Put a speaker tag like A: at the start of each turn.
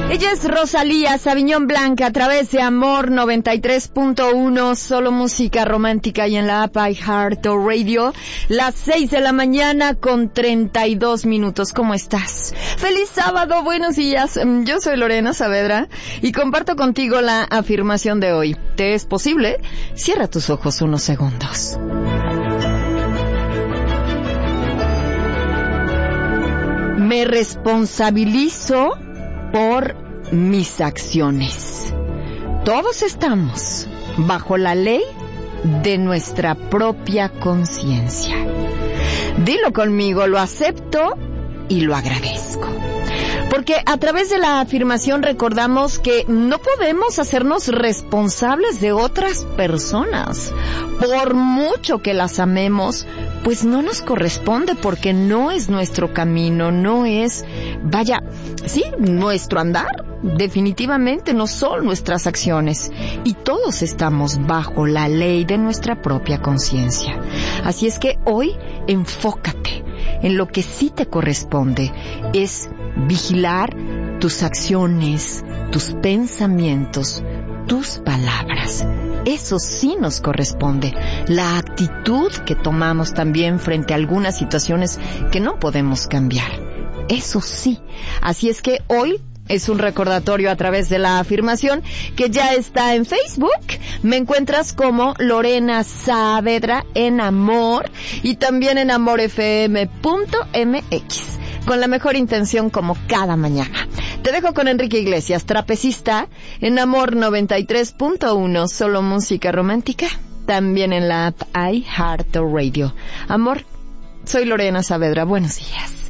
A: Ella es Rosalía Sabiñón Blanca a través de Amor 93.1, solo música romántica, y en la app iHeartRadio, las 6 de la mañana con 32 minutos. ¿Cómo estás? ¡Feliz sábado! Buenos días. Yo soy Lorena Saavedra y comparto contigo la afirmación de hoy. ¿Te es posible? Cierra tus ojos unos segundos. Me responsabilizo por mis acciones. Todos estamos bajo la ley de nuestra propia conciencia. Dilo conmigo, lo acepto y lo agradezco. Porque a través de la afirmación recordamos que no podemos hacernos responsables de otras personas. Por mucho que las amemos, pues no nos corresponde, porque no es nuestro camino, no es, nuestro andar. Definitivamente no son nuestras acciones. Y todos estamos bajo la ley de nuestra propia conciencia. Así es que hoy enfócate en lo que sí te corresponde, es vigilar tus acciones, tus pensamientos, tus palabras. Eso sí nos corresponde. La actitud que tomamos también frente a algunas situaciones que no podemos cambiar. Eso sí. Así es que hoy es un recordatorio a través de la afirmación que ya está en Facebook. Me encuentras como Lorena Saavedra en Amor y también en amorfm.mx, con la mejor intención como cada mañana. Te dejo con Enrique Iglesias, trapecista, en Amor 93.1, solo música romántica, también en la app iHeartRadio. Amor, soy Lorena Saavedra, buenos días.